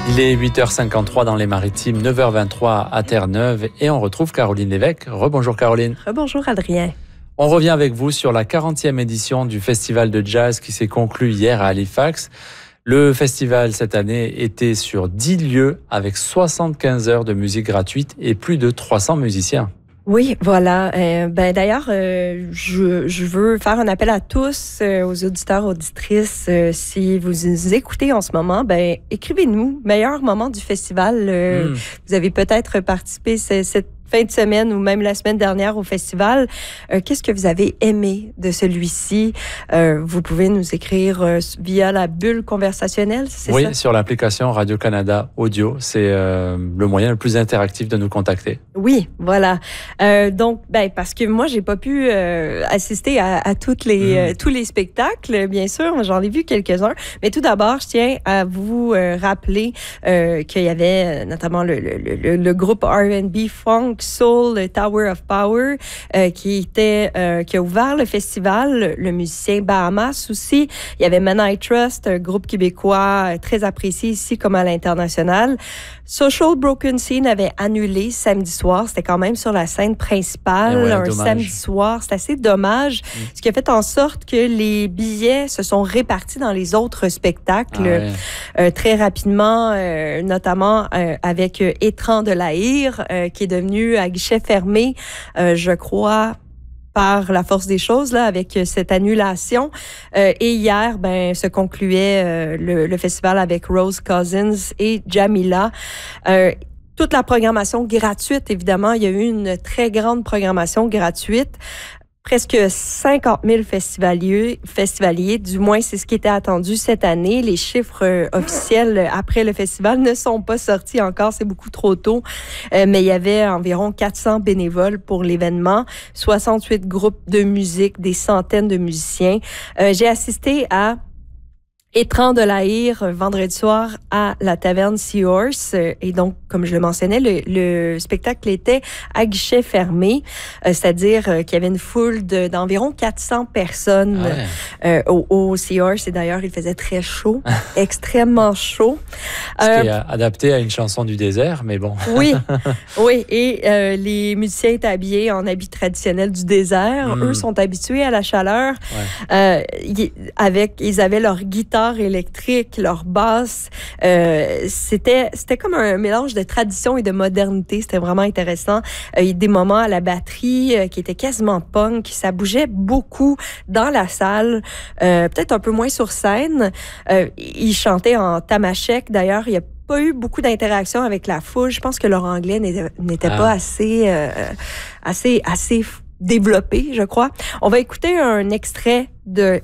Il est 8h53 dans les Maritimes, 9h23 à Terre-Neuve et on retrouve Caroline Lévesque. Rebonjour Caroline. Rebonjour Adrien. On revient avec vous sur la 40e édition du Festival de Jazz qui s'est conclu hier à Halifax. Le festival cette année était sur 10 lieux avec 75 heures de musique gratuite et plus de 300 musiciens. Oui, voilà. D'ailleurs, je veux faire un appel à tous, aux auditeurs, auditrices. Si vous nous écoutez en ce moment, écrivez-nous. Meilleur moment du festival. Vous avez peut-être participé cette fin de semaine ou même la semaine dernière au festival. Qu'est-ce que vous avez aimé de celui-ci? Vous pouvez nous écrire via la bulle conversationnelle, c'est ça? Oui, sur l'application Radio-Canada Audio. C'est le moyen le plus interactif de nous contacter. Oui, voilà. Donc, parce que moi, j'ai pas pu assister à tous les spectacles, bien sûr. J'en ai vu quelques-uns. Mais tout d'abord, je tiens à vous rappeler qu'il y avait notamment le groupe R&B Funk Soul, le Tower of Power, qui a ouvert le festival. Le musicien Bahamas aussi. Il y avait Men I Trust, un groupe québécois très apprécié ici comme à l'international. Social Broken Scene avait annulé samedi soir. C'était quand même sur la scène principale, un dommage. Samedi soir. C'est assez dommage. Ce qui a fait en sorte que les billets se sont répartis dans les autres spectacles très rapidement, notamment avec Étran de l'Aïr, qui est devenu à guichet fermé, je crois, par la force des choses, là, avec cette annulation. Et hier, se concluait le festival avec Rose Cousins et Jamila. Toute la programmation gratuite, évidemment. Il y a eu une très grande programmation gratuite. Presque 50 000 festivaliers, du moins c'est ce qui était attendu cette année. Les chiffres officiels après le festival ne sont pas sortis encore, c'est beaucoup trop tôt. Mais il y avait environ 400 bénévoles pour l'événement, 68 groupes de musique, des centaines de musiciens. J'ai assisté à Étran de l'Aïr vendredi soir à la taverne Seahorse. Et donc, comme je le mentionnais, le spectacle était à guichet fermé, c'est-à-dire qu'il y avait une foule d'environ 400 personnes au Seahorse. Et d'ailleurs, il faisait très chaud, extrêmement chaud. Ce qui est adapté à une chanson du désert, mais bon. Oui. Et les musiciens étaient habillés en habits traditionnels du désert. Eux sont habitués à la chaleur. Ils avaient leur guitare électrique, leur basse. C'était comme un mélange de tradition et de modernité. C'était vraiment intéressant. Il y a des moments à la batterie qui étaient quasiment punk. Ça bougeait beaucoup dans la salle, peut-être un peu moins sur scène. Ils chantaient en tamashek. D'ailleurs, il y a pas eu beaucoup d'interaction avec la foule. Je pense que leur anglais n'était pas assez développé, je crois. On va écouter un extrait de